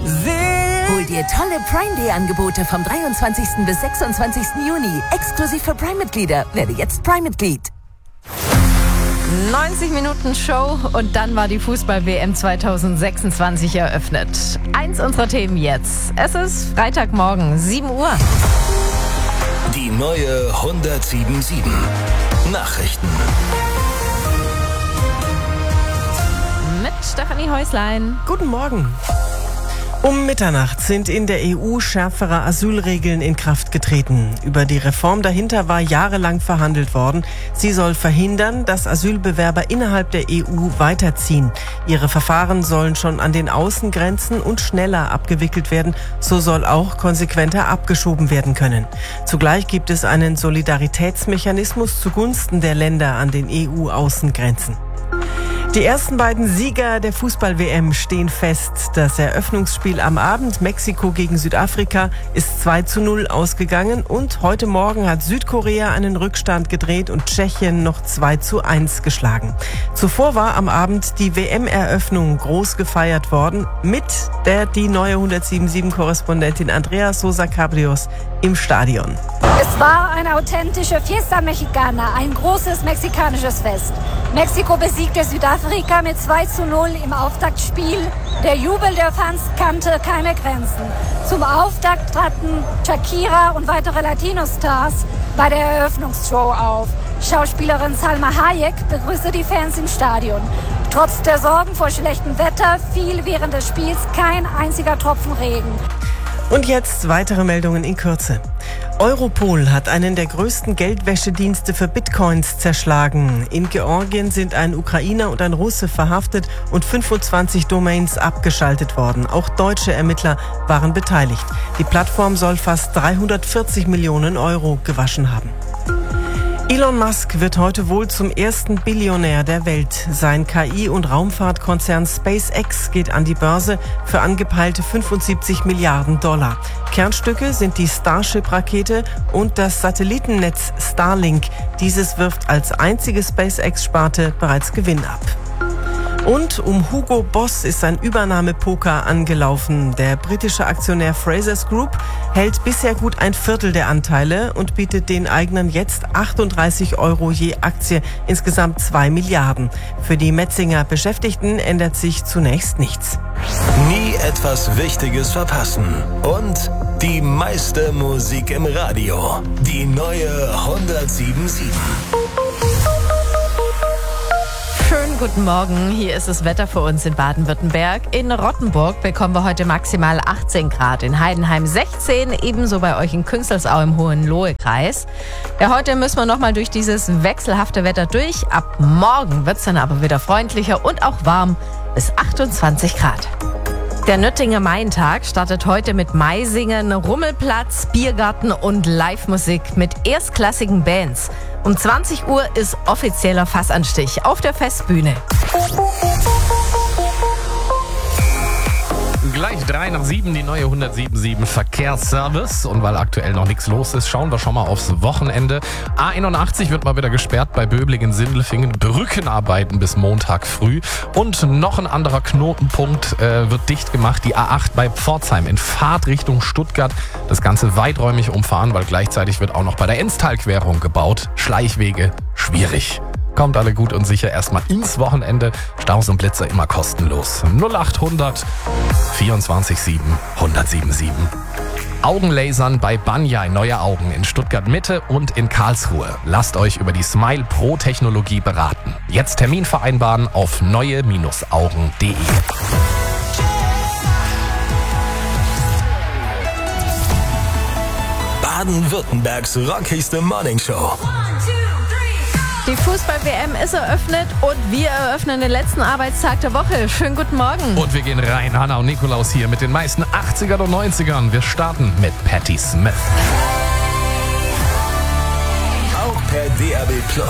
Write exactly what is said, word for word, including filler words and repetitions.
Hol dir tolle Prime Day Angebote vom dreiundzwanzigsten bis sechsundzwanzigsten Juni. Exklusiv für Prime-Mitglieder. Werde jetzt Prime-Mitglied. neunzig Minuten Show und dann war die Fußball-W M zweitausendsechsundzwanzig eröffnet. Eins unserer Themen jetzt. Es ist Freitagmorgen, sieben Uhr. Die neue hundertsieben Komma sieben Nachrichten. Mit Stefanie Häuslein. Guten Morgen. Um Mitternacht sind in der E U schärfere Asylregeln in Kraft getreten. Über die Reform dahinter war jahrelang verhandelt worden. Sie soll verhindern, dass Asylbewerber innerhalb der E U weiterziehen. Ihre Verfahren sollen schon an den Außengrenzen und schneller abgewickelt werden. So soll auch konsequenter abgeschoben werden können. Zugleich gibt es einen Solidaritätsmechanismus zugunsten der Länder an den E U-Außengrenzen. Die ersten beiden Sieger der Fußball-W M stehen fest. Das Eröffnungsspiel am Abend, Mexiko gegen Südafrika, ist zwei zu null ausgegangen und heute Morgen hat Südkorea einen Rückstand gedreht und Tschechien noch zwei zu eins geschlagen. Zuvor war am Abend die W M-Eröffnung groß gefeiert worden, mit der die neue hundertsieben Komma sieben-Korrespondentin Andrea Sosa Cabrios im Stadion. Es war eine authentische Fiesta Mexicana, ein großes mexikanisches Fest. Mexiko besiegte Südafrika mit zwei zu null im Auftaktspiel. Der Jubel der Fans kannte keine Grenzen. Zum Auftakt traten Shakira und weitere Latino-Stars bei der Eröffnungsshow auf. Schauspielerin Salma Hayek begrüßte die Fans im Stadion. Trotz der Sorgen vor schlechtem Wetter fiel während des Spiels kein einziger Tropfen Regen. Und jetzt weitere Meldungen in Kürze. Europol hat einen der größten Geldwäschedienste für Bitcoins zerschlagen. In Georgien sind ein Ukrainer und ein Russe verhaftet und fünfundzwanzig Domains abgeschaltet worden. Auch deutsche Ermittler waren beteiligt. Die Plattform soll fast dreihundertvierzig Millionen Euro gewaschen haben. Elon Musk wird heute wohl zum ersten Billionär der Welt. Sein K I- und Raumfahrtkonzern SpaceX geht an die Börse für angepeilte fünfundsiebzig Milliarden Dollar. Kernstücke sind die Starship-Rakete und das Satellitennetz Starlink. Dieses wirft als einzige SpaceX-Sparte bereits Gewinn ab. Und um Hugo Boss ist ein Übernahmepoker angelaufen. Der britische Aktionär Frasers Group hält bisher gut ein Viertel der Anteile und bietet den Eignern jetzt achtunddreißig Euro je Aktie, insgesamt zwei Milliarden. Für die Metzinger Beschäftigten ändert sich zunächst nichts. Nie etwas Wichtiges verpassen. Und die meiste Musik im Radio. Die neue hundertsieben Komma sieben. Schönen guten Morgen, hier ist das Wetter für uns in Baden-Württemberg. In Rottenburg bekommen wir heute maximal achtzehn Grad, in Heidenheim sechzehn, ebenso bei euch in Künzelsau im Hohenlohe-Kreis. Ja, heute müssen wir nochmal durch dieses wechselhafte Wetter durch. Ab morgen wird es dann aber wieder freundlicher und auch warm bis achtundzwanzig Grad. Der Nöttinger Maientag startet heute mit Maisingen, Rummelplatz, Biergarten und Live-Musik mit erstklassigen Bands. Um zwanzig Uhr ist offizieller Fassanstich auf der Festbühne. Gleich drei nach sieben, die neue hundertsieben Komma sieben Verkehrsservice. Und weil aktuell noch nichts los ist, schauen wir schon mal aufs Wochenende. A einundachtzig wird mal wieder gesperrt bei Böblingen-Sindelfingen. Brückenarbeiten bis Montag früh. Und noch ein anderer Knotenpunkt äh, wird dicht gemacht. Die A acht bei Pforzheim in Fahrtrichtung Stuttgart. Das Ganze weiträumig umfahren, weil gleichzeitig wird auch noch bei der Enztalquerung gebaut. Schleichwege schwierig. Kommt alle gut und sicher erstmal ins Wochenende. Staus und Blitzer immer kostenlos. null achthundert vierundzwanzig sieben hundertsieben sieben. Augenlasern bei Banyai Neue Augen in Stuttgart Mitte und in Karlsruhe. Lasst euch über die Smile Pro Technologie beraten. Jetzt Termin vereinbaren auf neue Augen punkt de. Baden-Württembergs rockigste Morningshow. Die Fußball-W M ist eröffnet und wir eröffnen den letzten Arbeitstag der Woche. Schönen guten Morgen. Und wir gehen rein, Hanna und Nikolaus hier mit den meisten achtzigern und neunzigern. Wir starten mit Patti Smith. Auch per D A B Plus.